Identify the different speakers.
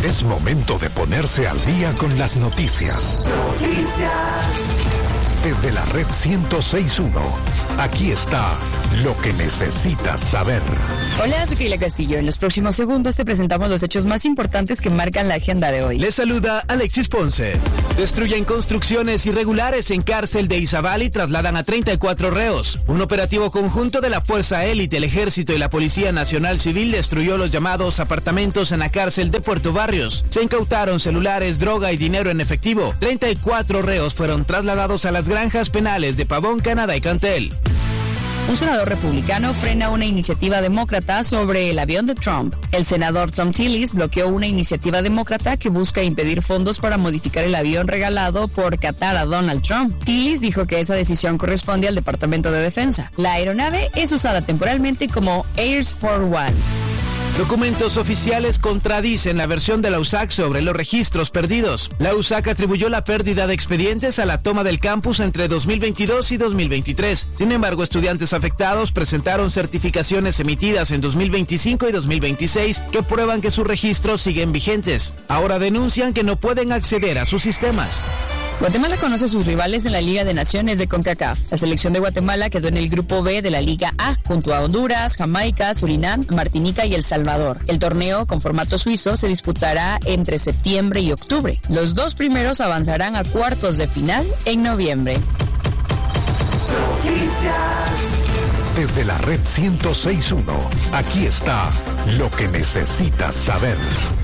Speaker 1: Es momento de ponerse al día con las noticias. Desde la red 106.1, aquí está lo que necesitas saber.
Speaker 2: Hola, soy Keila Castillo. En los próximos segundos te presentamos los hechos más importantes que marcan la agenda de hoy.
Speaker 3: Les saluda Alexis Ponce. Destruyen construcciones irregulares en cárcel de Izabal y trasladan a 34 reos. Un operativo conjunto de la Fuerza Élite, el Ejército y la Policía Nacional Civil destruyó los llamados apartamentos en la cárcel de Puerto Barrios. Se incautaron celulares, droga y dinero en efectivo. 34 reos fueron trasladados a las granjas penales de Pavón, Canadá y Cantel.
Speaker 2: Un senador republicano frena una iniciativa demócrata sobre el avión de Trump. El senador Tom Tillis bloqueó una iniciativa demócrata que busca impedir fondos para modificar el avión regalado por Qatar a Donald Trump. Tillis dijo que esa decisión corresponde al Departamento de Defensa. La aeronave es usada temporalmente como Air Force One.
Speaker 3: Documentos oficiales contradicen la versión de la USAC sobre los registros perdidos. La USAC atribuyó la pérdida de expedientes a la toma del campus entre 2022 y 2023. Sin embargo, estudiantes afectados presentaron certificaciones emitidas en 2025 y 2026 que prueban que sus registros siguen vigentes. Ahora denuncian que no pueden acceder a sus sistemas.
Speaker 2: Guatemala conoce a sus rivales en la Liga de Naciones de CONCACAF. La selección de Guatemala quedó en el grupo B de la Liga A, junto a Honduras, Jamaica, Surinam, Martinica y El Salvador. El torneo, con formato suizo, se disputará entre septiembre y octubre. Los dos primeros avanzarán a cuartos de final en noviembre.
Speaker 1: Desde la red 106.1, aquí está lo que necesitas saber.